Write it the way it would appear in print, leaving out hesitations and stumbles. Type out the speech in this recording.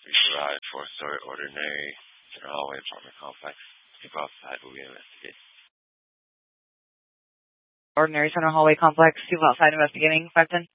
We arrived four-story ordinary Center Hallway apartment complex. People outside will be investigated. Ordinary Center Hallway complex. People outside investigating. 510.